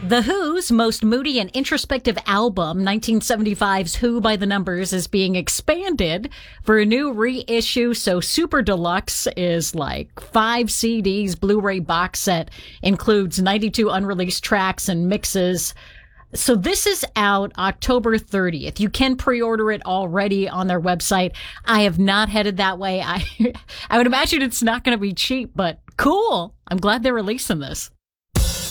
The Who's most moody and introspective album, 1975's Who by the Numbers, is being expanded for a new reissue. So Super Deluxe is like 5 CDs, Blu-ray box set, includes 92 unreleased tracks and mixes. So this is out October 30th. You can pre-order it already on their website. I have not headed that way. I would imagine it's not going to be cheap, but cool. I'm glad they're releasing this.